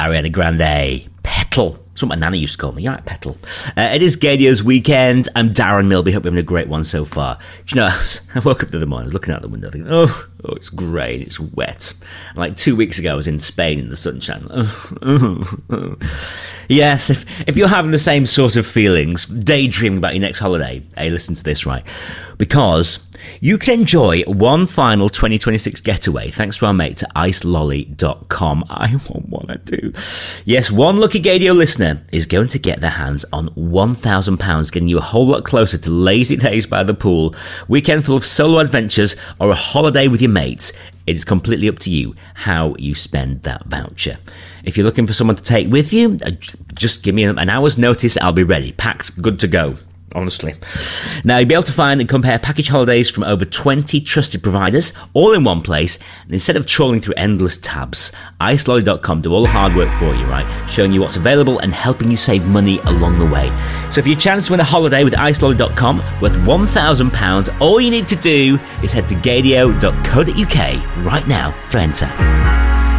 Ariana Grande, Petal. That's what my nana used to call me. You're right, Petal. It is Gaydio's weekend. I'm Darren Milby. Hope you're having a great one so far. Do you know, I woke up the other morning, I was looking out the window thinking, oh, it's grey and it's wet. And like 2 weeks ago, I was in Spain in the sunshine. Yes, if you're having the same sort of feelings, daydreaming about your next holiday, hey, listen to this, right? Because you can enjoy one final 2026 getaway thanks to our mate to icelolly.com. I want one, I do. Yes, one lucky Gaydio listener is going to get their hands on £1,000, getting you a whole lot closer to lazy days by the pool, weekend full of solo adventures, or a holiday with your mates. It is completely up to you how you spend that voucher. If you're looking for someone to take with you, just give me an hour's notice. I'll be ready, packed, good to go. Honestly. Now, you'll be able to find and compare package holidays from over 20 trusted providers, all in one place. And instead of trawling through endless tabs, icelolly.com do all the hard work for you, right? Showing you what's available and helping you save money along the way. So for your chance to win a holiday with icelolly.com worth £1,000, all you need to do is head to gaydio.co.uk right now to enter.